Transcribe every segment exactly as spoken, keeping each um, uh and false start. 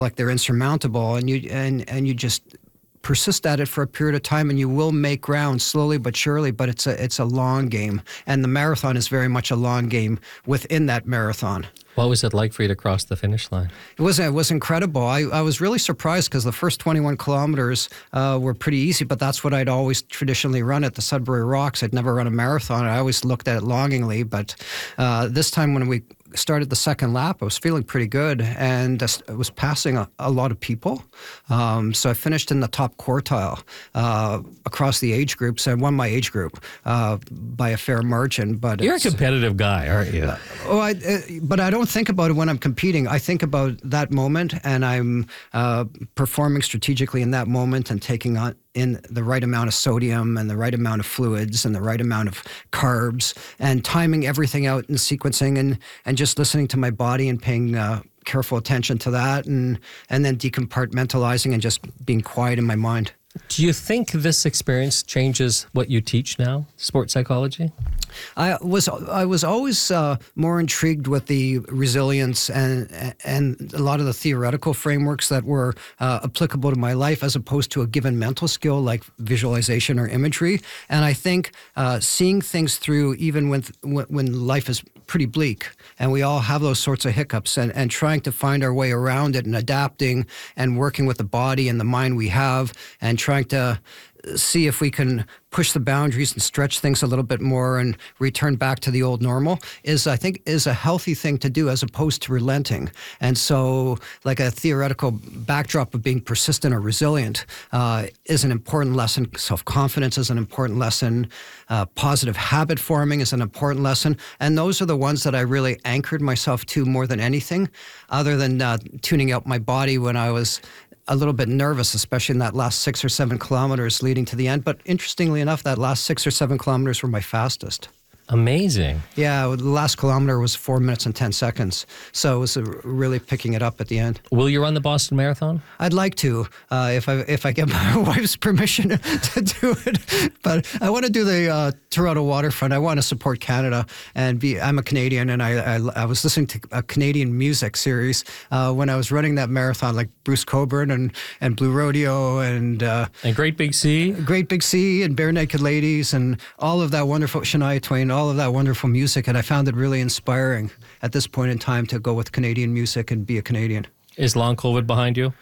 like they're insurmountable, and you and and you just persist at it for a period of time, and you will make ground slowly but surely. But it's a it's a long game, and the marathon is very much a long game within that marathon. What was it like for you to cross the finish line? It was it was incredible. I, I was really surprised because the first twenty-one kilometers uh, were pretty easy, but that's what I'd always traditionally run at the Sudbury Rocks. I'd never run a marathon. I always looked at it longingly, but uh, this time when we started the second lap, I was feeling pretty good, and I was passing a, a lot of people. Um, so I finished in the top quartile uh, across the age groups. I won my age group uh, by a fair margin. But you're a competitive guy, aren't you? Uh, oh, I, uh, but I don't think about it when I'm competing. I think about that moment, and I'm uh, performing strategically in that moment and taking on in the right amount of sodium and the right amount of fluids and the right amount of carbs, and timing everything out and sequencing, and, and just listening to my body and paying uh, careful attention to that, and, and then decompartmentalizing and just being quiet in my mind. Do you think this experience changes what you teach now, sports psychology? I was I was always uh, more intrigued with the resilience and and a lot of the theoretical frameworks that were uh, applicable to my life, as opposed to a given mental skill like visualization or imagery. And I think uh, seeing things through, even when when life is pretty bleak, and we all have those sorts of hiccups, and, and trying to find our way around it, and adapting and working with the body and the mind we have, and trying to see if we can push the boundaries and stretch things a little bit more and return back to the old normal is, I think, is a healthy thing to do, as opposed to relenting. And so, like, a theoretical backdrop of being persistent or resilient uh, is an important lesson. Self-confidence is an important lesson. Uh, positive habit forming is an important lesson. And those are the ones that I really anchored myself to more than anything, other than uh, tuning out my body when I was a little bit nervous, especially in that last six or seven kilometers leading to the end. But interestingly enough, that last six or seven kilometers were my fastest. Amazing. Yeah, the last kilometer was four minutes and ten seconds. So it was really picking it up at the end. Will you run the Boston Marathon? I'd like to, uh, if I if I get my wife's permission to do it. But I want to do the uh, Toronto waterfront. I want to support Canada, and be. I'm a Canadian, and I I, I was listening to a Canadian music series uh, when I was running that marathon, like Bruce Cockburn and and Blue Rodeo and uh, and Great Big Sea, Great Big Sea, and Bare Naked Ladies, and all of that wonderful Shania Twain. All of that wonderful music, and I found it really inspiring at this point in time to go with Canadian music and be a Canadian. Is long COVID behind you?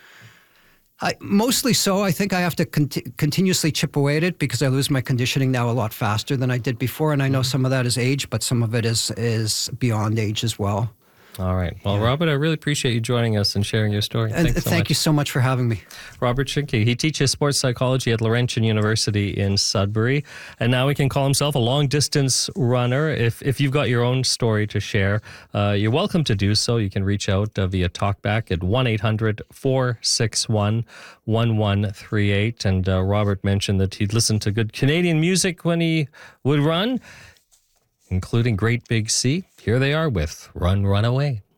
I, mostly so. I think I have to conti- continuously chip away at it, because I lose my conditioning now a lot faster than I did before, and I know some of that is age, but some of it is is beyond age as well. All right. Well, yeah. Robert, I really appreciate you joining us and sharing your story. And Thanks so thank much. you so much for having me. Robert Shinke. He teaches sports psychology at Laurentian University in Sudbury, and now he can call himself a long-distance runner. If if you've got your own story to share, uh, you're welcome to do so. You can reach out uh, via talkback at one eight hundred four six one one one three eight. And uh, Robert mentioned that he'd listen to good Canadian music when he would run, including Great Big Sea. Here they are with Run, Run Away.